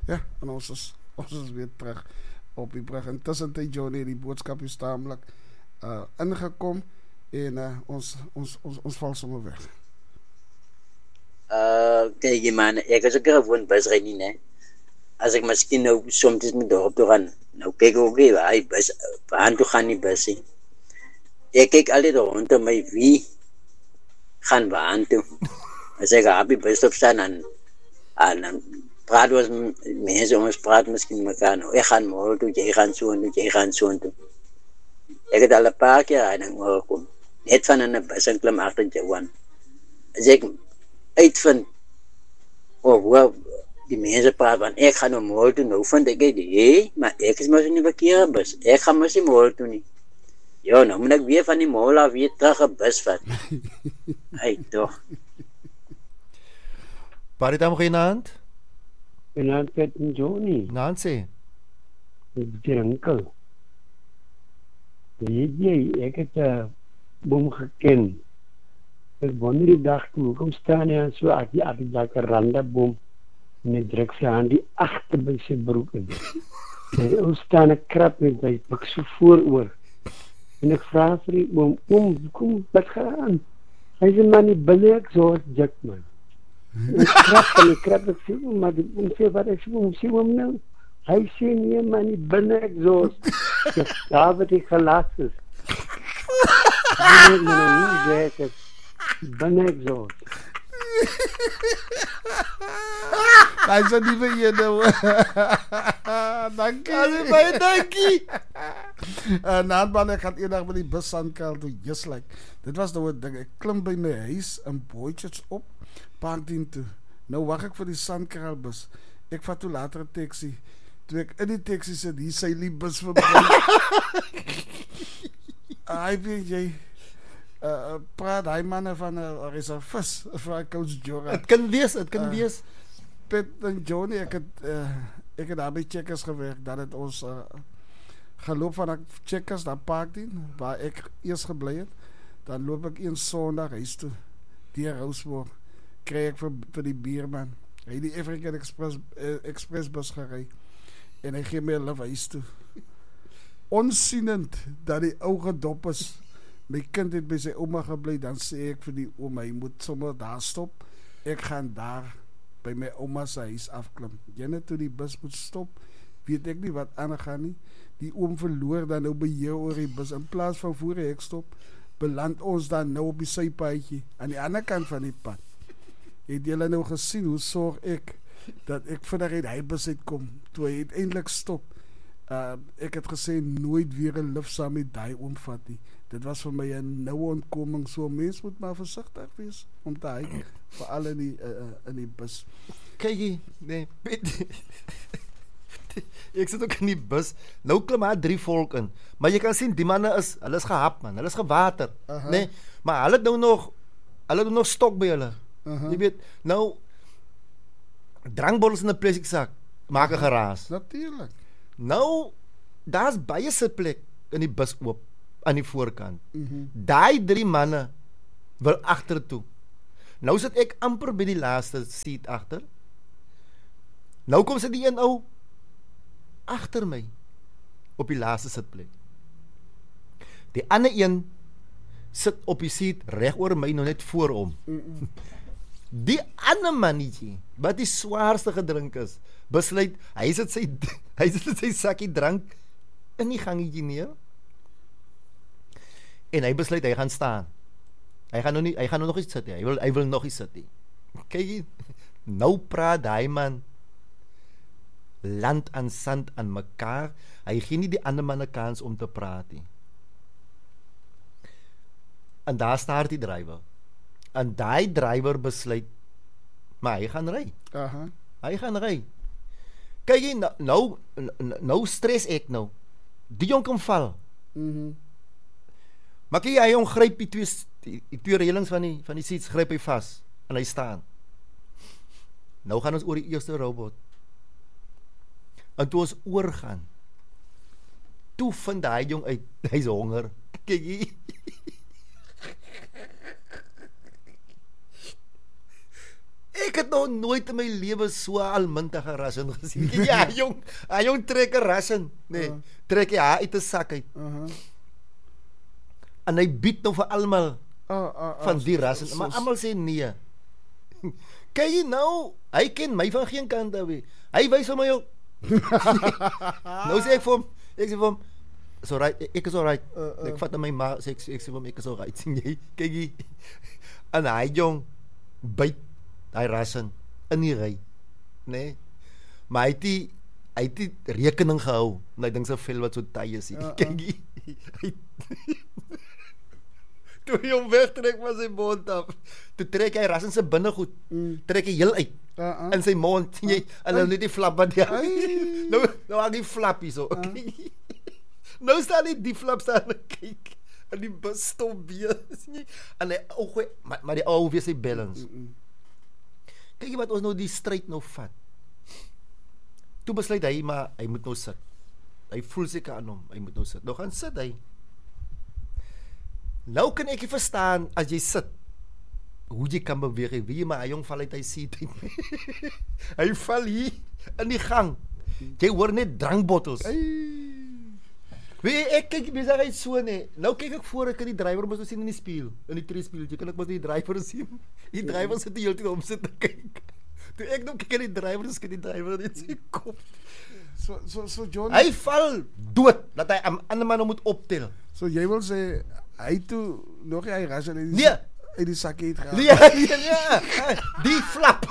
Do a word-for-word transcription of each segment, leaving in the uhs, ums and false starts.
Ja, en ons is, ons is weer terug op die brug. Intussen het Johnny die boodskap is tamelijk uh, ingekom en uh, ons, ons, ons, ons val sommer weg. Uh, kijk man, ek is ook gewoon busry nie, ne? As ek miskien nou soms met dorp toe gaan, nou kyk ook nie, hy bus, waar toe gaan die busie. Ek kyk altyd rondom my, wie gaan waar toe. As ek op die busstop staan, en, en dan praat ons mense, ons praat miskien mekaar, nou, ek gaan morgen toe, jy gaan so toe, jy gaan so toe. Ek het al een paar keer aan en oorgekom, net van in een bus en klim achter Jawan. As ek uitvind, of hoe die mense praat, want ek gaan nou morgen toe, nou vind ek, hé, maar ek is maar so in die verkeerde bus, ek gaan maar so morgen toe nie. Jo, nou moet ek weer van die mol af weer terug een bus vat. Hey, toch. Pari tam goeienaand? Goeienaand, Pet en Johnny. Naand sê? Ek is die enkel. Weet jy, ek het een boom geken. Ek wonder die dag toe, hoekom staan hy aan so as die as die jacaranda boom en hy druk sy aan die achter by sy broek in. En hy staan een krap met hy pik so vooroor. En ek vraag vir die boom, oom, kom, wat gaan aan? Hy sê, man, die binne ek zoals Jack, man. En ek krap en ek krap, ek sê, oom, maar die oom sê, wat ek sê, oom, sê, oom nou? Hy sê, nee, man, die binne ek zoals. Ek daar wat ek gelas is. Binne ek my nou nie zeg het. Binne ek zoals. Hy is nie vir jy nou. Dankie. Allee, baie dankie. uh, Naadman, ek gaan eendag met die bus aankaal toe, just like. Dit was nou een ding, ek klim by my huis in Boychurch op, Paantien toe. Nou wacht ek vir die sandkraalbus. Ek vat toe later een taxi. Toe ek in die taxi sit, hier sy die bus verbring. Hy weet jy, uh, praat hy manne van, uh, er is een vis, van Coach Jorah. Het kan wees, het kan uh, wees. Pet en Johnny, ek het, uh, ek het daar by Checkers gewerkt, dat het ons uh, geloop van Checkers naar Parkdien, waar ek eerst geblei het, dan loop ek een sondag huis toe, die Rousmoor, krijg ek vir, vir die bierman, hy die African Express, uh, Express bus gerei, en hy gee my lief huis toe. Onsienend, dat die ou gedop is, my kind het by sy oma geblei, dan sê ek vir die oma, hy moet sommer daar stop, ek gaan daar, by my oma sy huis afklim. Jyne toe die bus moet stop, weet ek nie wat aangaan nie. Die oom verloor dan nou beheer oor die bus. In plaas van voor die hek stop, beland ons dan nou op die sypaadjie, aan die ander kant van die pad. Het jylle nou gesien, hoe sorg ek, dat ek vinnig uit hy bus uitkom, toe hy uiteindelik stop. Uh, ek het gesê, nooit weer een lift saam met die oomvat nie. Dit was vir my een nouwe ontkoming, so mens moet maar voorzichtig wees, om te hyk, vooral in die, uh, in die bus. Kijk jy, nee, ek sit ook in die bus, nou klim maar drie volk in, maar jy kan sien, die manne is, hulle is gehap man, hulle is gewater, uh-huh. Nee, maar hulle het nou nog, hulle het nog stok by hulle, uh-huh. Jy weet, nou, drankbottels in die plastic zak, maak een geraas. Natuurlijk. Nou, daar is baie sitplek in die bus oop, aan die voorkant. Mm-hmm. Daai drie manne wil achter toe. Nou sit ek amper by die laaste seat achter. Nou kom sit die een ou achter my op die laaste sitplek. Die ander een sit op die seat reg oor my, nou net voor hom. Mm-mm. Die ander mannetjie, wat die zwaarste gedrink is, besluit, hy sit sy, hy sit sy sakkie drank in die gangetjie neer, en hy besluit, hy gaan staan. Hy gaan nou, nie, hy gaan nou nog iets sit, hy wil, hy wil nog iets sit. Kijk jy, nou praat hy man, land aan sand aan mekaar, hy gee nie die ander man 'n kans om te praat nie. En daar staar die drywer. En die drywer besluit, maar hy gaan ry. Aha. Hy gaan ry. Kyk jy, nou, nou, nou stres ek nou. Die jong kan val. Mhm. Maar kyk jy, hy jong gryp die twee, die, die twee reëlings van die, van die seats, gryp hy vas, en hy staan. Nou gaan ons oor die eerste robot. En toe ons oorgaan, toe vind hy jong uit, hy is honger. Kyk jy. Ek het nog nooit in my lewe so 'n almuntige rassen gesien. Ja, jong, hy jong trek 'n rassen, nee, uh. trek hy haar uit 'n sak uit. Uh-huh. En hy bied nou vir almal uh, uh, uh, van die rassen, so, maar almal sê nee. Kyk jy nou, hy ken my van geen kant af. Hy wys vir my ook. Nou sê ek vir hom, ek sê vir hom, is alright, ek is alright. Uh, uh. Ek vat na my ma, sê ek, ek sê vir hom, ek is alright, sien jy, kyk jy. En hy jong, byt hy rassen in die ry, nee. Maar hy het die, hy het die rekening gehou, en hy dink sy vel wat so taai is, uh, uh. kyk jy. Toe hy hom wegtrek van sy mond af, toe trek hy rassen sy binnegoed, mm. trek hy heel uit, uh, uh. in sy mond, sien jy, uh, en nou net die flap wat die, nou, nou hang die flap hier so, okay. Uh. Nou staan die, die flap staan en kyk, en die bus stop weer, sien jy, en hy, oh, gooi, maar, maar die ou weer sy balance. Mm -mm. Kyk jy wat ons nou die stryd nou vat. Toe besluit hy, maar hy moet nou sit. Hy voel seker aan hom, hy moet nou sit. Nou gaan sit hy. Nou kan ek nie verstaan, as jy sit, hoe jy kan beweeg, wie jy maar hy jong val uit hy seat. Hy val hier, in die gang. Jy hoor net drankbottels. Weet jy, ek kyk, bezig hy so nie. Nou kyk ek voor, ek kan die driver moest sien in die spiel, in die treespieltje, kan ek moest die driver sien. Die driver sit die hele tijd om sit te kyk. Toe ek nou kyk in die driver, skit die driver in sy kop. So, so, so John... Hy val dood, dat hy aan ander man moet optel. So jy wil sê, hy toe, nog hy ras in die, nee. in die sakkie het gehaald. Ja, ja, ja, die flap.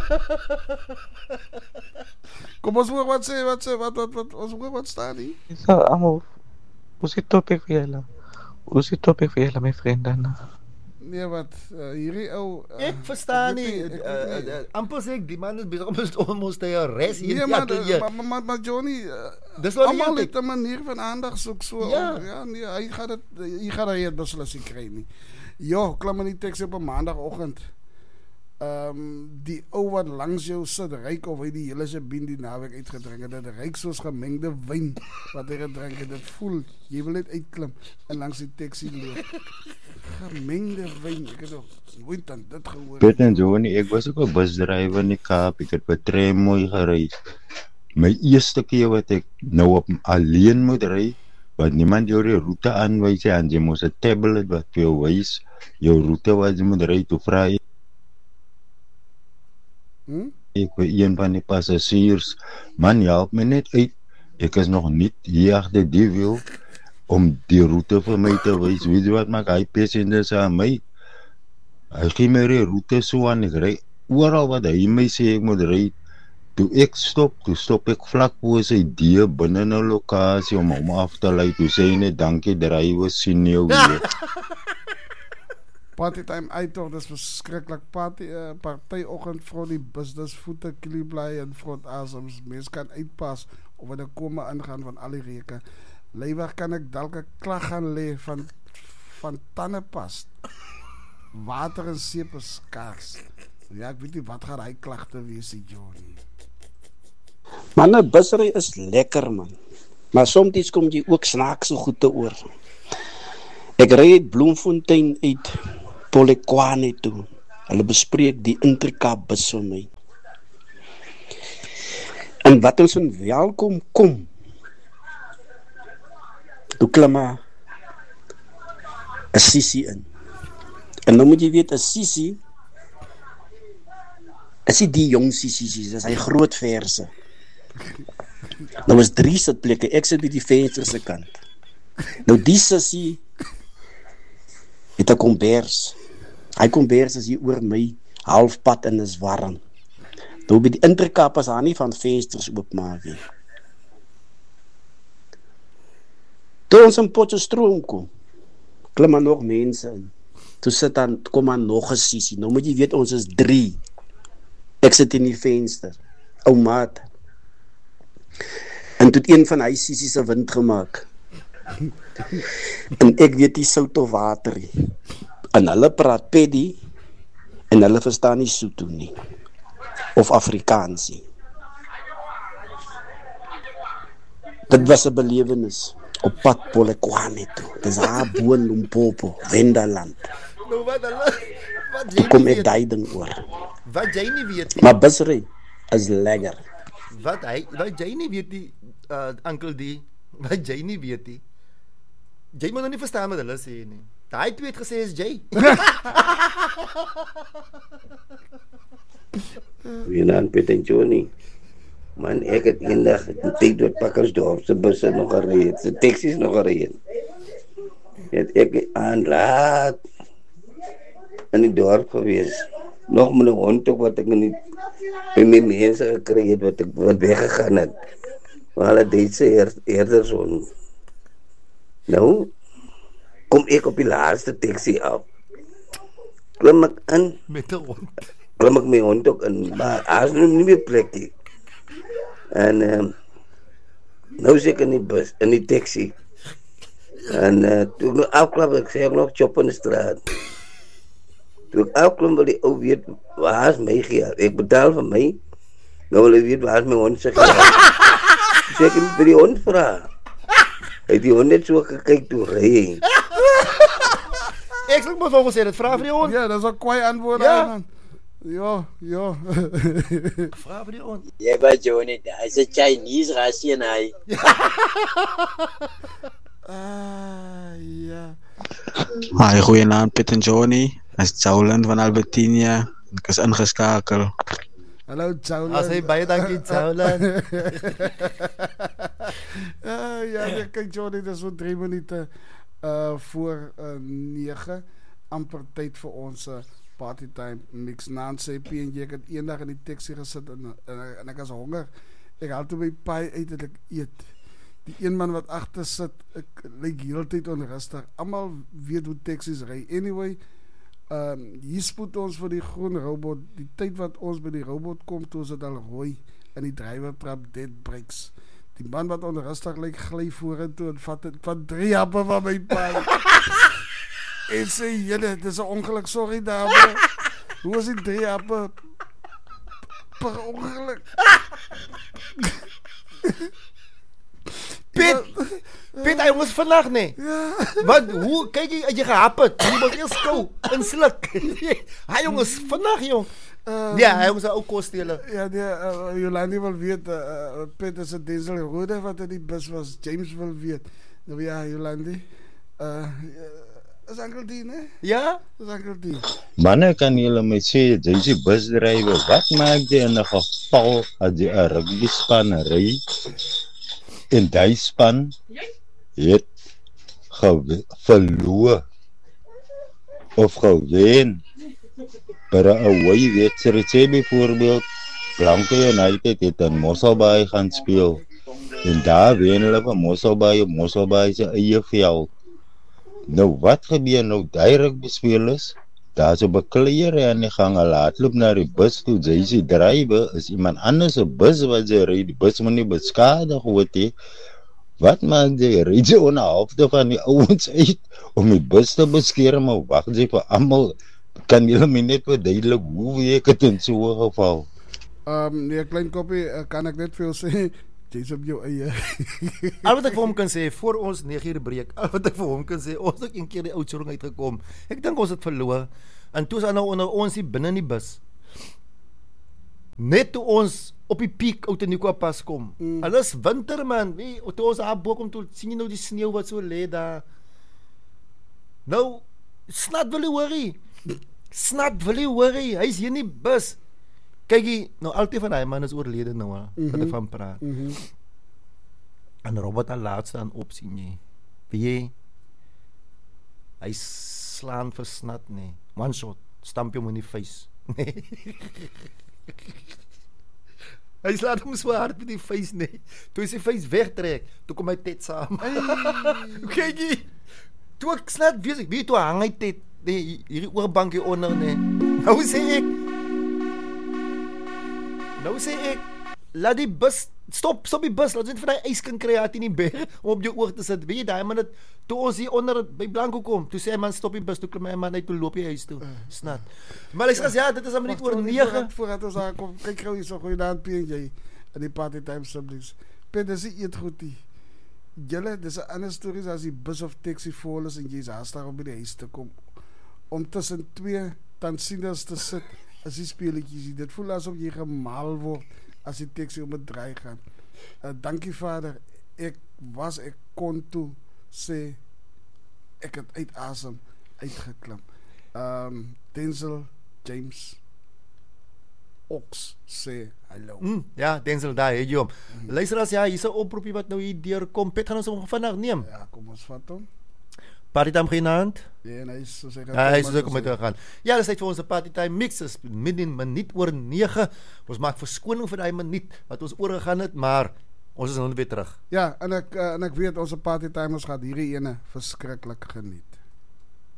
Kom ons hoor wat sê, wat sê, wat, wat, wat, ons hoor wat staan nie. So, amo, hoe is die topic vir julle? Hoe is die topic vir julle, my vriend, Anna? Nee, wat, uh, hierdie ou... Uh, ek verstaan nie, nie, nie. Uh, uh, amper sê ek, die man is bezig om ons te res hier. Nee, maar, maar, maar, maar, maar Johnny, uh, allemaal het een manier van aandacht soek so. Ja. Ja, nee, hy gaat het, hy gaat hy het beslissing kry nie. Jo, klim in die tekst op een maandagochtend. Um, die ou wat langs jou sit, ryk of hy die hele sabine die naweek uitgedrink het, dit ryk soos gemengde wyn wat hy gedrink het, dit voel, jy wil net uitklim en langs die taxi loop. Gemengde wyn, ek het nog nooit aan dit gehoor. Weet en Johnny, ek was ook een busdrijver in die Kaap, ek het met trein mooi gereid. My eerste keer wat ek nou op alleen moet ry, wat niemand jou die route aanwys, en jy moes een tablet wat vir jou wys, jou route wat jy moet ry, toe vraag jy, Hmm? ek ben een van die passagiers, man, help my net uit, ek is nog niet hier achter die wiel, om die route vir my te wees, weet jy wat maak, hy passengers aan my, hy gee my die route so aan, ek rij, ooral wat hy my sê, ek moet rij, toe ek stop, toe stop ek vlak voor sy deur, binnen een lokasie, om hom af te lei, toe sê hy net, dankie, driver, sien jou weer. Partytime uit toch, dat is verschrikkelijk. Party, uh, partyochtend, vrou die bus, dus voeten, klieblij en front asems. Mens kan uitpas, of we dan komen aangaan van alle reken. Leiweg kan ik dalke klag gaan lee van, van tannenpast. Water en seep is skaars. Ja, ek weet nie wat gaan hy klagte wees, die Johnny. Man, een bussery is lekker, man. Maar soms kom jy ook snaakse goed te oor. Ek ry uit Bloemfontein uit Polokwane toe. Hulle bespreek die Intercape bus van my. En wat ons in welkom kom, toe klim 'n Sissie in. En nou moet jy weet, 'n Sissie is nie die jong Sissie, dis hy groot verse. Nou is drie sitplekke, ek sit by die venster se kant. Nou die Sissie het 'n kombers. Hy kombers is hier oor my halfpad en is warm. Nou by die Intercape is daar nie van vensters oopmaak nie. Toe ons in Potchefstroom kom, klim maar nog mense in. Toe sit dan, kom maar nog 'n Sissie. Nou moet jy weet, ons is drie. Ek sit in die venster. Ou maat. En toe het een van hy Sissies se wind gemaak. En ek weet die sout of water nie. En hulle praat Pedi en hulle verstaan nie Sotho nie of Afrikaans nie. Dit was 'n belewenis op pad Polokwane toe. Dis daar bo in Limpopo, Wendaland. Nou wat hulle, wat jy kom ek daai ding oor. Wat jy nie weet nie. Maar busry is lekker. Wat hy, wat jy nie weet nie, uh, Uncle D, wat jy nie weet nie. Jy moet nou nie verstaan wat hulle sê nie. Daai twee het gesê is jy. Goeienaand Piet en Johnny. Man, ek het eendag een tyd door Pakkersdorp se busse nog gery het, se taxi's nog gery het. Het ek aan laat in die dorp gewees. Nog met 'n hond ook wat ek in die in my mense gekry het wat ek wat weggegaan het. Maar hulle Duitse heer, herdershond. Nou kom ek op die laaste taxi af. Klim ek in. Met 'n hond. Klim ek my hond ook in, maar as nou nie meer plek nie. En um, nou zit ik in die bus, in die taxi. En uh, toen ik afkwam, ik zei nog chop in de straat. Toen ik afkwam, wil die ook weet, waar is mijn geld? Ik betaal van mij. Nou wil ik weten, waar is mijn hond zijn geld? Toen zei ik hem bij die hond vragen. Hij die hond net zo gekeken toen rij. Ek sê mos wou gesê dit, vra vir die hond. Ja, dat is ook kwaai antwoord. Ja. Man. Ja, ja. Vra vir die hond. Jy by Johnny, hy is 'n Chinese rasie en hy. Ah, ja. Hi, goeienaand Piet en Johnny. Ek is Jaulen van Albertinia. Ek is ingeskakel. Hallo, Jaulen. As hy baie dankie, Jaulen. uh, ja, nee, kijk Johnny, dat is so drie minuten uh, voor uh, negen. Amper tyd vir ons uh, party time. Niks Nancy P en jy, ek het eendag in die taxi gesit en, en, en ek is honger. Ek haal toe my paai uit en ek eet. Die een man wat achter sit, ek lyk heel tyd onrustig. Almal weet hoe taxis ry. Anyway, um, hier spoed ons vir die groen robot. Die tyd wat ons by die robot kom, toe is het al rooi en die driver trap dead brakes. Die man wat onrustig lyk gly vorentoe en vat het van drie happe van my paai. En sê, jylle, dit is een ongeluk, sorry dame. Hoe is die drie happe? Per ongeluk. Piet, Piet, hy was vandag nie. Ja. Wat, hoe, kyk jy, jy gehap het. Jy moet eers kou, in sluk. Hy jongens, vandag jong. Uh, Ja, hy was ook kostelen. Ja, nee, uh, Jolandi wil weet, uh, uh, Piet is het Denzel Rode wat in die bus was. James wil weet. Nou ja, Jolandi. Uh, is Uncle D, ne? Ja? Is Uncle D. Manne, kan julle my sê, jy is die busdrywer, wat maak jy in 'n geval as jy 'n rugby span ry en die span het verloor of gewen per 'n away wedstryd, sê byvoorbeeld Blanke United het in Mosselbaai gaan speel en daar wen hulle van Mosselbaai op Mosselbaai se eie veld. Nou wat gebeur nou, die rugbyspelers, daar is op 'n kleer aan die gang, hulle hardloop na die bus toe, jy is die drywer, is iemand anders 'n bus wat jy ry, die bus moet nie beskadig word nie. Wat maak jy, ry jy onder halfte van die ouens uit, om die bus te beskerm, maar wacht jy vir almal, kan jy my net verduidelik, hoe weet ek het in so'n geval? Um, nee, klein koppie, uh, kan ek net veel sê, jy is op jou eie. Al wat ek vir hom kan sê, voor ons nege uur breek, al wat ek vir hom kan sê, ons het een keer die oudsoring uitgekom, ek dink ons het verloor, en toe is nou onder ons hier binnen die bus, net toe ons op die piek uit in die pas kom, mm. Hulle is winter man, wie, toe ons daar bokom, toe sien jy nou die sneeuw wat so le daar, nou, snat wil jy worry, snat wil jy worry, hy is hier in die bus, kyk jy, nou altyd van die man is oorlede nou, mm-hmm. Wat ek van praat, mm-hmm. En Robert al laatste aan opsien jy, wie jy, hy slaan vir snat nie, one shot, stamp jy hom in die face, nee, hy slaat hom so hard met die face nie, toe hy sy face wegtrek, toe kom hy tet saam, kyk jy, toe ek snat wees, ek weet toe hang hy tet, nee, hierdie oorbankie onder nie, nou sê ek, nou sê ek, laat die bus, stop, stop die bus, laat ons van die ijs kan kry, in die berg, om op jou oor te sit, weet jy, die man het, toe ons hier onder, by Blanco kom, toe sê hy man, stop die bus, toe klim my man uit, toe loop jy huis toe, snat, maar hy sê, ja, dit is al niet oor negen, voordat ons aankom, kyk gauw hier so, goeie naam, P en jy, in die party time siblings, P, dit is die eet goed die, julle, dit is een ander stories, as die bus of taxi vol is, en jy is haastig om by die huis te kom, om tussen twee tansieners te sit, is die speletjies, dit voel asof jy gemaal word as die tekst om het draai gaan. Uh, dankie vader, ek was, ek kon toe sê, ek het uit asem uitgeklim. Um, Denzel James Ox sê hallo. Mm, ja, Denzel daar, het jy hom. Mm. Luister as ja, hier is 'n oproepie wat nou hier deurkom. Pet gaan ons hom vandag neem. Ja, kom ons vat hom. Partytime genaamd. Ja, en hy is so sê Ja, hy is so kom te gaan. Ja, dis tyd vir ons partytime mix. Is min minuut oor nege. Ons maak verskoning vir daai minuut wat ons oorgegaan het, maar ons is nou weer terug. Ja, en ek uh, en ek weet ons partytimers gaan hierdie ene verskriklik geniet.